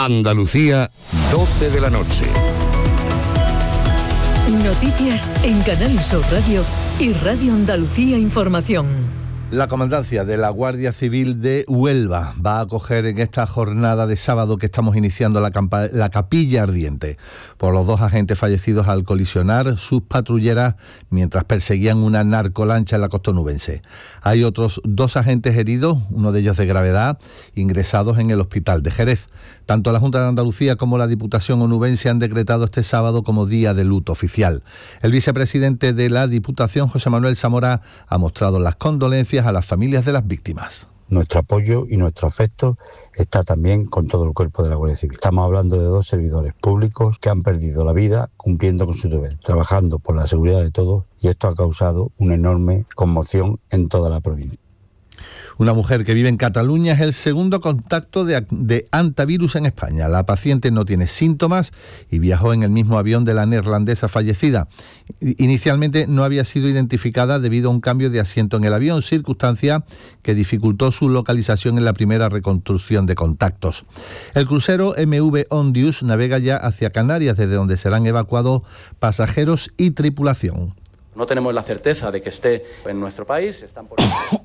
Andalucía, 12 de la noche. Noticias en Canal Sur Radio y Radio Andalucía Información. La Comandancia de la Guardia Civil de Huelva va a acoger en esta jornada de sábado que estamos iniciando la capilla ardiente por los 2 agentes fallecidos al colisionar sus patrulleras mientras perseguían una narcolancha en la costa onubense. Hay otros 2 agentes heridos, uno de ellos de gravedad, ingresados en el hospital de Jerez. Tanto la Junta de Andalucía como la Diputación onubense han decretado este sábado como día de luto oficial. El vicepresidente de la Diputación, José Manuel Zamora, ha mostrado las condolencias a las familias de las víctimas. Nuestro apoyo y nuestro afecto está también con todo el cuerpo de la Guardia Civil. Estamos hablando de 2 servidores públicos que han perdido la vida cumpliendo con su deber, trabajando por la seguridad de todos, y esto ha causado una enorme conmoción en toda la provincia. Una mujer que vive en Cataluña es el segundo contacto de hantavirus en España. La paciente no tiene síntomas y viajó en el mismo avión de la neerlandesa fallecida. Inicialmente no había sido identificada debido a un cambio de asiento en el avión, circunstancia que dificultó su localización en la primera reconstrucción de contactos. El crucero MV Ondius navega ya hacia Canarias, desde donde serán evacuados pasajeros y tripulación. No tenemos la certeza de que esté en nuestro país. Están por...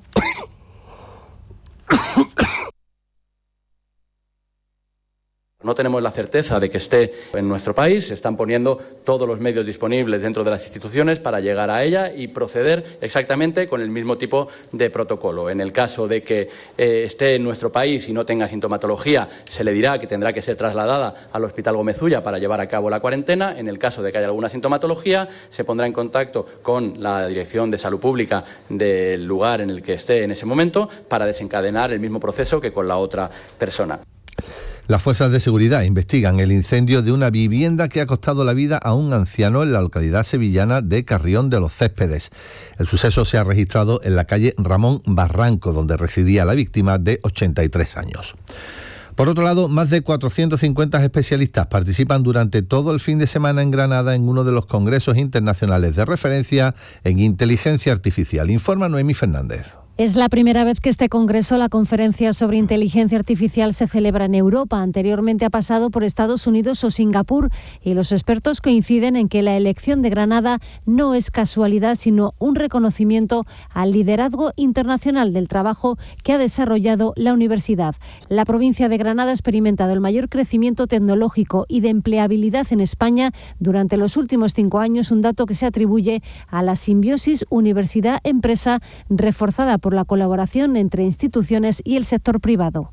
No tenemos la certeza de que esté en nuestro país. Se están poniendo todos los medios disponibles dentro de las instituciones para llegar a ella y proceder exactamente con el mismo tipo de protocolo. En el caso de que esté en nuestro país y no tenga sintomatología, se le dirá que tendrá que ser trasladada al Hospital Gómez Ulla para llevar a cabo la cuarentena. En el caso de que haya alguna sintomatología, se pondrá en contacto con la Dirección de Salud Pública del lugar en el que esté en ese momento para desencadenar el mismo proceso que con la otra persona. Las fuerzas de seguridad investigan el incendio de una vivienda que ha costado la vida a un anciano en la localidad sevillana de Carrión de los Céspedes. El suceso se ha registrado en la calle Ramón Barranco, donde residía la víctima de 83 años. Por otro lado, más de 450 especialistas participan durante todo el fin de semana en Granada en uno de los congresos internacionales de referencia en inteligencia artificial. Informa Noemí Fernández. Es la primera vez que este congreso, la conferencia sobre inteligencia artificial, se celebra en Europa. Anteriormente ha pasado por Estados Unidos o Singapur y los expertos coinciden en que la elección de Granada no es casualidad, sino un reconocimiento al liderazgo internacional del trabajo que ha desarrollado la universidad. La provincia de Granada ha experimentado el mayor crecimiento tecnológico y de empleabilidad en España durante los últimos 5 años, un dato que se atribuye a la simbiosis universidad-empresa reforzada por la colaboración entre instituciones y el sector privado.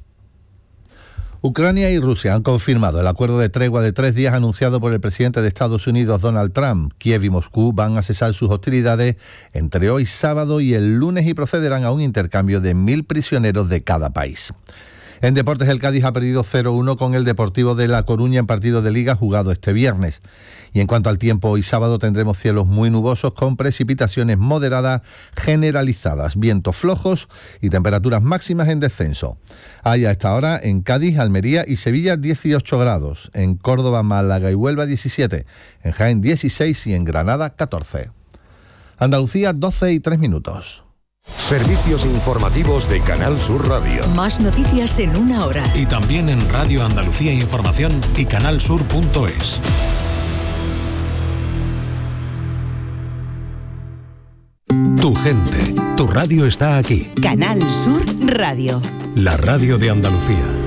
Ucrania y Rusia han confirmado el acuerdo de tregua de 3 días anunciado por el presidente de Estados Unidos, Donald Trump. Kiev y Moscú van a cesar sus hostilidades entre hoy sábado y el lunes y procederán a un intercambio de 1.000 prisioneros de cada país. En deportes, el Cádiz ha perdido 0-1 con el Deportivo de La Coruña en partido de Liga jugado este viernes. Y en cuanto al tiempo, hoy sábado tendremos cielos muy nubosos con precipitaciones moderadas generalizadas, vientos flojos y temperaturas máximas en descenso. Hay a esta hora en Cádiz, Almería y Sevilla 18 grados, en Córdoba, Málaga y Huelva 17, en Jaén 16 y en Granada 14. Andalucía 12:03. Servicios informativos de Canal Sur Radio. Más noticias en 1 hora. Y también en Radio Andalucía Información y canalsur.es. Tu gente, tu radio está aquí. Canal Sur Radio. La radio de Andalucía.